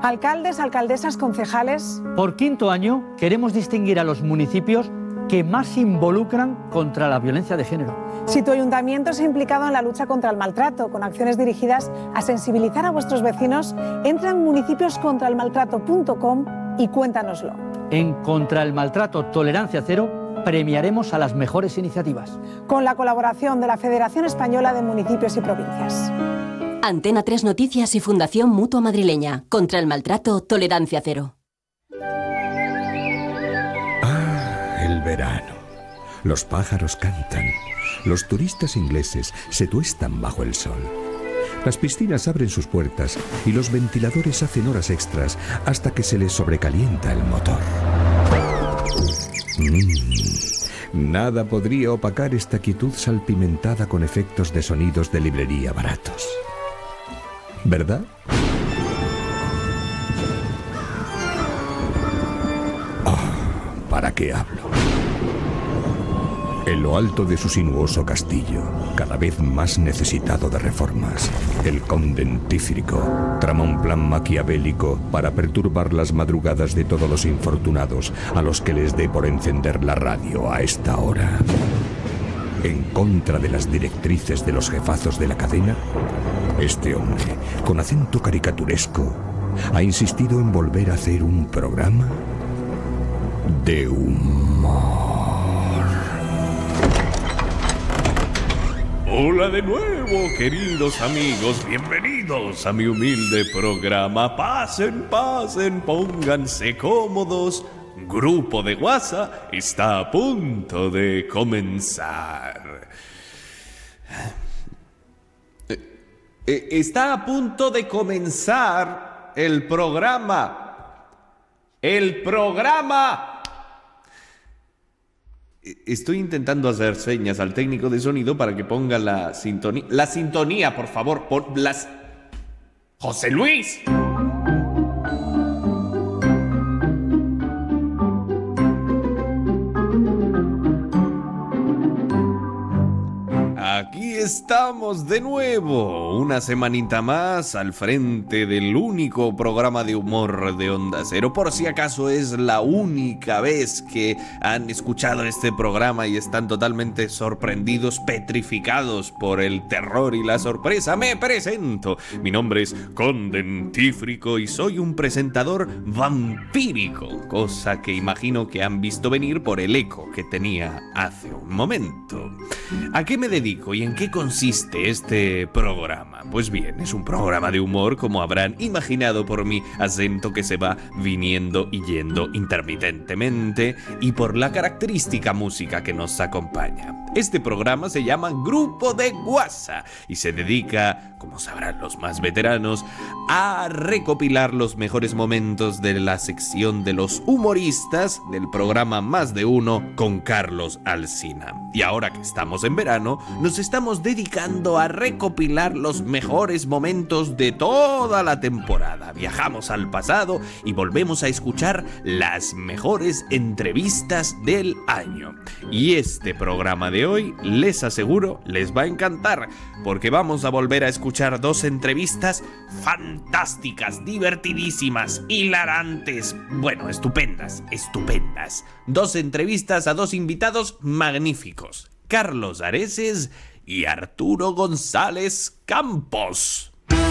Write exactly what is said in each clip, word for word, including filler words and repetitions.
Alcaldes, alcaldesas, concejales. Por quinto año queremos distinguir a los municipios que más se involucran contra la violencia de género. Si tu ayuntamiento se ha implicado en la lucha contra el maltrato, con acciones dirigidas a sensibilizar a vuestros vecinos, entra en municipios contra el maltrato punto com y cuéntanoslo. En Contra el Maltrato Tolerancia Cero premiaremos a las mejores iniciativas. Con la colaboración de la Federación Española de Municipios y Provincias. Antena tres Noticias y Fundación Mutua Madrileña. Contra el Maltrato Tolerancia Cero. Ah, el verano. Los pájaros cantan. Los turistas ingleses se tuestan bajo el sol. Las piscinas abren sus puertas y los ventiladores hacen horas extras hasta que se les sobrecalienta el motor. Mm, nada podría opacar esta quietud salpimentada con efectos de sonidos de librería baratos. ¿Verdad? Oh, ¿para qué hablo? En lo alto de su sinuoso castillo, cada vez más necesitado de reformas, el conde Dentífrico trama un plan maquiavélico para perturbar las madrugadas de todos los infortunados a los que les dé por encender la radio a esta hora. En contra de las directrices de los jefazos de la cadena, este hombre, con acento caricaturesco, ha insistido en volver a hacer un programa de humor. Hola de nuevo, queridos amigos, bienvenidos a mi humilde programa. Pasen, pasen, pónganse cómodos. Grupo de WhatsApp está a punto de comenzar. Está a punto de comenzar el programa. El programa... Estoy intentando hacer señas al técnico de sonido para que ponga la sintonía. La sintonía, por favor, por las... ¡José Luis! Aquí estamos de nuevo, una semanita más al frente del único programa de humor de Onda Cero. Por si acaso es la única vez que han escuchado este programa y están totalmente sorprendidos, petrificados por el terror y la sorpresa, me presento. Mi nombre es Conde Dentífrico y soy un presentador vampírico, cosa que imagino que han visto venir por el eco que tenía hace un momento. ¿A qué me dedico y en qué consiste este programa? Pues bien, es un programa de humor, como habrán imaginado por mi acento que se va viniendo y yendo intermitentemente y por la característica música que nos acompaña. Este programa se llama Grupo de WhatsApp y se dedica, como sabrán los más veteranos, a recopilar los mejores momentos de la sección de los humoristas del programa Más de Uno con Carlos Alsina. Y ahora que estamos en verano, nos estamos dedicando a recopilar los mejores momentos de toda la temporada. Viajamos al pasado y volvemos a escuchar las mejores entrevistas del año. Y este programa de hoy, les aseguro, les va a encantar, porque vamos a volver a escuchar dos entrevistas fantásticas, divertidísimas, hilarantes, bueno, estupendas, estupendas. Dos entrevistas a dos invitados magníficos, Carlos Areces y Arturo González Campos.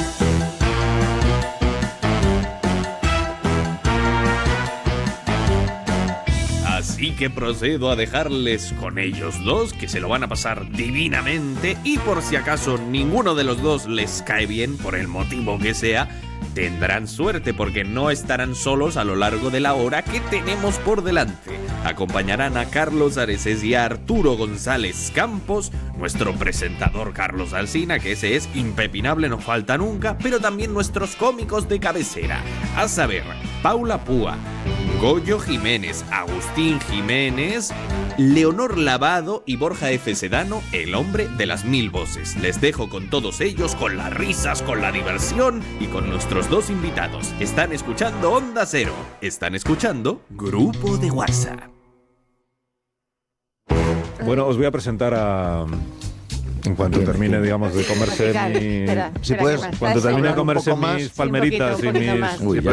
Así que procedo a dejarles con ellos dos, que se lo van a pasar divinamente, y por si acaso ninguno de los dos les cae bien, por el motivo que sea, tendrán suerte porque no estarán solos a lo largo de la hora que tenemos por delante. Acompañarán a Carlos Areces y a Arturo González Campos, nuestro presentador Carlos Alsina, que ese es impepinable, no falta nunca, pero también nuestros cómicos de cabecera, a saber, Paula Púa, Goyo Jiménez, Agustín Jiménez, Leonor Lavado y Borja F. Sedano, el hombre de las mil voces. Les dejo con todos ellos, con las risas, con la diversión y con nuestros dos invitados. Están escuchando Onda Cero. Están escuchando Grupo de WhatsApp. Bueno, os voy a presentar a... En cuanto termine, digamos, de comerse mi... Espera, si espera, puedes, que más. cuando termine de comerse Un poco mis más. palmeritas Sí, un poquito, un y mis... poquito más. Uy,